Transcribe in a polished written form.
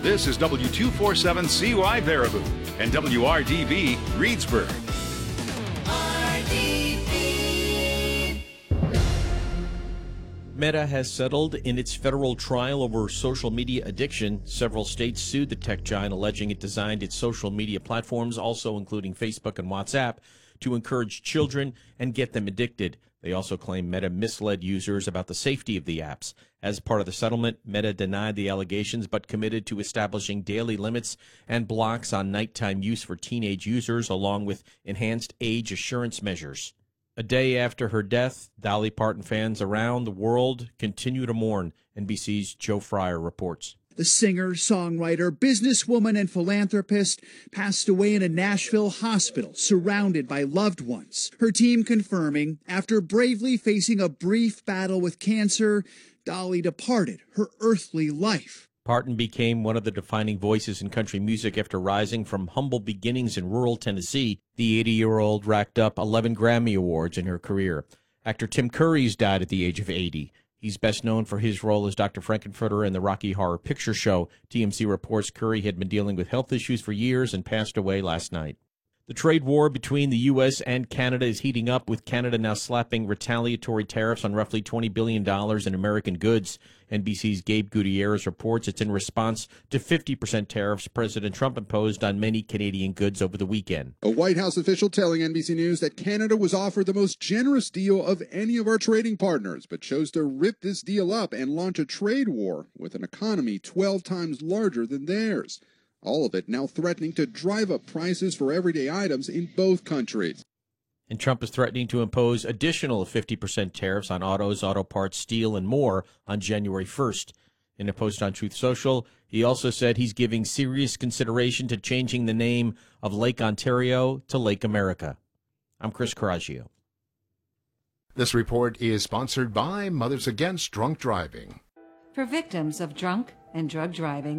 This is W247CY Baraboo and WRDB Reedsburg. Meta has settled in its federal trial over social media addiction. Several states sued the tech giant, alleging it designed its social media platforms, also including Facebook and WhatsApp, to encourage children and get them addicted. They also claim Meta misled users about the safety of the apps. As part of the settlement, Meta denied the allegations but committed to establishing daily limits and blocks on nighttime use for teenage users, along with enhanced age assurance measures. A day after her death, Dolly Parton fans around the world continue to mourn. NBC's Joe Fryer reports. The singer, songwriter, businesswoman, and philanthropist passed away in a Nashville hospital, surrounded by loved ones. Her team confirming, after bravely facing a brief battle with cancer, Dolly departed her earthly life. Parton became one of the defining voices in country music after rising from humble beginnings in rural Tennessee. The 80-year-old racked up 11 Grammy Awards in her career. Actor Tim Curry's died at the age of 80. He's best known for his role as Dr. Frankenfurter in the Rocky Horror Picture Show. TMZ reports Curry had been dealing with health issues for years and passed away last night. The trade war between the U.S. and Canada is heating up, with Canada now slapping retaliatory tariffs on roughly $20 billion in American goods. NBC's Gabe Gutierrez reports it's in response to 50% tariffs President Trump imposed on many Canadian goods over the weekend. A White House official telling NBC News that Canada was offered the most generous deal of any of our trading partners, but chose to rip this deal up and launch a trade war with an economy 12 times larger than theirs. All of it now threatening to drive up prices for everyday items in both countries. And Trump is threatening to impose additional 50% tariffs on autos, auto parts, steel, and more on January 1st. In a post on Truth Social, he also said he's giving serious consideration to changing the name of Lake Ontario to Lake America. I'm Chris Coraggio. This report is sponsored by Mothers Against Drunk Driving. For victims of drunk and drug driving,